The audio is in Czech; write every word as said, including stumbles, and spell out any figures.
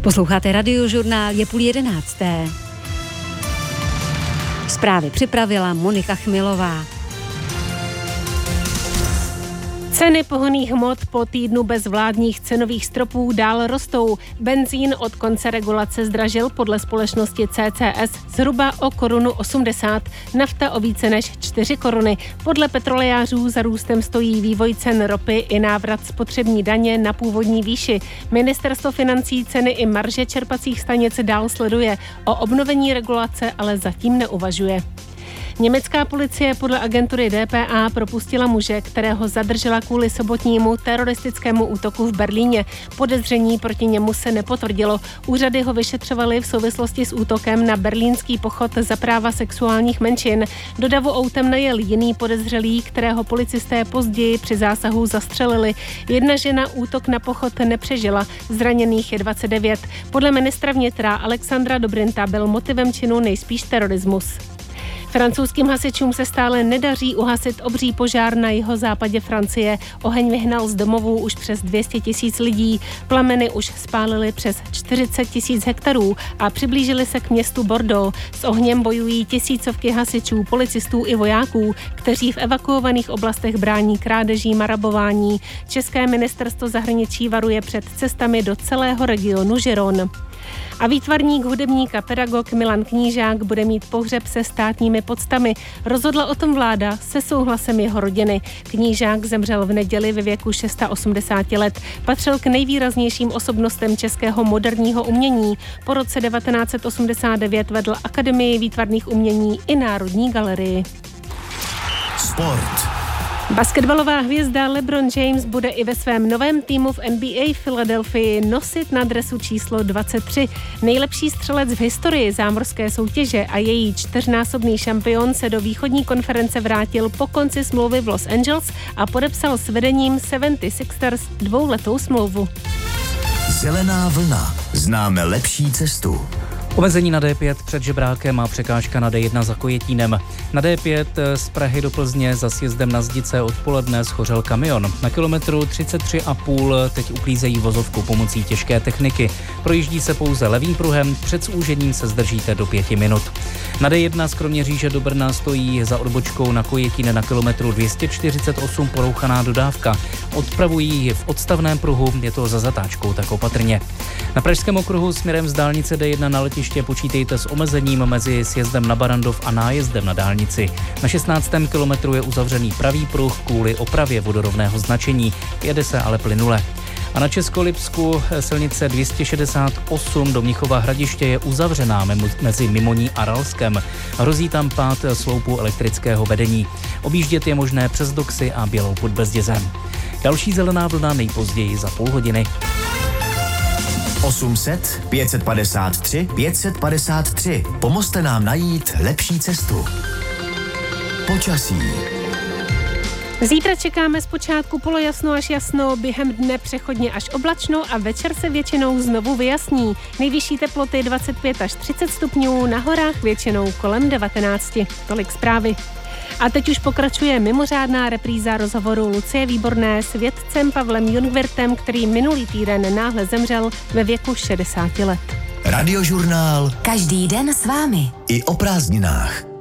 Posloucháte Radiožurnál, je půl jedenácté. Zprávy připravila Monika Chmilová. Ceny pohonných hmot po týdnu bez vládních cenových stropů dál rostou. Benzín od konce regulace zdražil podle společnosti C C S zhruba o korunu osmdesát, nafta o více než čtyři koruny. Podle petrolejářů za růstem stojí vývoj cen ropy i návrat spotřební daně na původní výši. Ministerstvo financí ceny i marže čerpacích stanic dál sleduje. O obnovení regulace ale zatím neuvažuje. Německá policie podle agentury D P A propustila muže, kterého zadržela kvůli sobotnímu teroristickému útoku v Berlíně. Podezření proti němu se nepotvrdilo. Úřady ho vyšetřovaly v souvislosti s útokem na berlínský pochod za práva sexuálních menšin. Do davu autem najel jiný podezřelý, kterého policisté později při zásahu zastřelili. Jedna žena útok na pochod nepřežila, zraněných je dvacet devět. Podle ministra vnitra Alexandra Dobrinta byl motivem činu nejspíš terorismus. Francouzským hasičům se stále nedaří uhasit obří požár na jihozápadě Francie. Oheň vyhnal z domovů už přes dvě stě tisíc lidí. Plameny už spálily přes čtyřicet tisíc hektarů a přiblížily se k městu Bordeaux. S ohněm bojují tisícovky hasičů, policistů i vojáků, kteří v evakuovaných oblastech brání krádežím a rabování. České ministerstvo zahraničí varuje před cestami do celého regionu Giron. A výtvarník, hudebník a pedagog Milan Knížák bude mít pohřeb se státními poctami. Rozhodla o tom vláda se souhlasem jeho rodiny. Knížák zemřel v neděli ve věku osmdesáti šesti let. Patřil k nejvýraznějším osobnostem českého moderního umění. Po roce devatenáct set osmdesát devět vedl Akademii výtvarných umění i Národní galerii. Sport. Basketbalová hvězda LeBron James bude i ve svém novém týmu v N B A v Philadelphii nosit na dresu číslo dvacet tři. Nejlepší střelec v historii zámořské soutěže a její čtyřnásobný šampion se do východní konference vrátil po konci smlouvy v Los Angeles a podepsal s vedením sedmdesát šesters dvouletou smlouvu. Zelená vlna. Známe lepší cestu. Omezení na D pět před Žebrákem a překážka na D jedna za Kojetínem. Na D pět z Prahy do Plzně za sjezdem na Zdice odpoledne schořel kamion. Na kilometru třicet tři a půl teď uklízejí vozovku pomocí těžké techniky. Projíždí se pouze levým pruhem, před zúžením se zdržíte do pěti minut. Na D jedna z Kroměříže do Brna stojí za odbočkou na Kojetíne na kilometru dvě stě čtyřicet osm porouchaná dodávka. Odpravují ji v odstavném pruhu, je to za zatáčkou, tak opatrně. Na pražském okruhu směrem z dálnice D jedna na letiště počítejte s omezením mezi sjezdem na Barandov a nájezdem na dálnici. Na šestnáctém kilometru je uzavřený pravý pruh kvůli opravě vodorovného značení, jede se ale plynule. A na Českolipsku silnice dvě stě šedesát osm do Mnichova Hradiště je uzavřená mezi Mimoní a Ralskem. Hrozí tam pád sloupu elektrického vedení. Objíždět je možné přes Doxy a Bělou pod Bezdězem. Další zelená vlna nejpozději za půl hodiny. osm set, pět set padesát tři, pět set padesát tři. Pomozte nám najít lepší cestu. Počasí. Zítra čekáme zpočátku polojasno až jasno, během dne přechodně až oblačno a večer se většinou znovu vyjasní. Nejvyšší teploty dvacet pět až třicet stupňů, na horách většinou kolem devatenáct. Tolik zprávy. A teď už pokračuje mimořádná repríza rozhovoru Lucie Výborné s vědcem Pavlem Jungwirtem, který minulý týden náhle zemřel ve věku šedesáti let. Radiožurnál. Každý den s vámi. I o prázdninách.